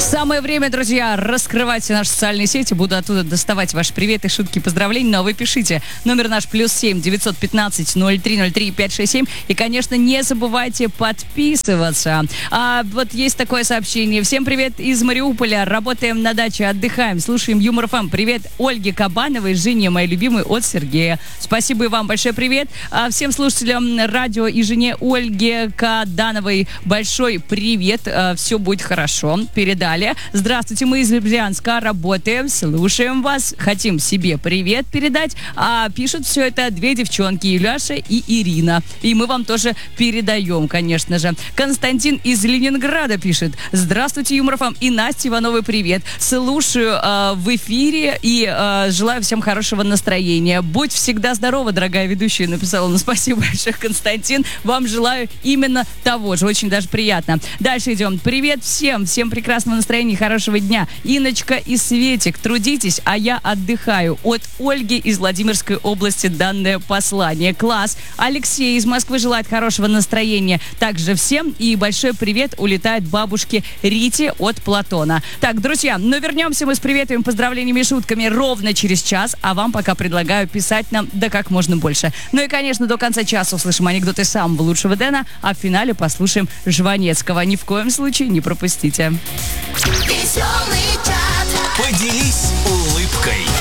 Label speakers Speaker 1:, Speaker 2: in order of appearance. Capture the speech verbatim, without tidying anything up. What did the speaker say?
Speaker 1: Самое время, друзья, раскрывать все наши социальные сети. Буду оттуда доставать ваши приветы, шутки, поздравления. Но вы пишите. Номер наш плюс семь девятьсот пятнадцать ноль три ноль три пять шесть семь. И, конечно, не забывайте подписываться. А вот есть такое сообщение. Всем привет из Мариуполя. Работаем на даче, отдыхаем, слушаем Юмор ФМ. Привет Ольге Кабановой, жене моей любимой, от Сергея. Спасибо и вам большой привет. А всем слушателям радио и жене Ольге Кадановой большой привет. А, все будет хорошо. Передали. Здравствуйте, мы из Брянска, работаем, слушаем вас, хотим себе привет передать. А пишут все это две девчонки, Юляша и Ирина. И мы вам тоже передаем, конечно же. Константин из Ленинграда пишет. Здравствуйте, Юмор ФМ, и Настя Ивановой привет. Слушаю э, в эфире и э, желаю всем хорошего настроения. Будь всегда здорова, дорогая ведущая, написала. Ну, спасибо большое, Константин. Вам желаю именно того же. Очень даже приятно. Дальше идем. Привет всем, всем прекрасного настроения, хорошего дня. Иночка и Светик, трудитесь, а я отдыхаю. От Ольги из Владимирской области данное послание. Класс. Алексей из Москвы желает хорошего настроения также всем. И большой привет улетает бабушке Рите от Платона. Так, друзья, ну вернемся мы с приветами, поздравлениями и шутками ровно через час. А вам пока предлагаю писать нам да как можно больше. Ну и, конечно, до конца часа услышим анекдоты самого лучшего Дэна, а в финале послушаем Жванецкого. Ни в коем случае не пропустите.
Speaker 2: Веселый чат. Поделись улыбкой.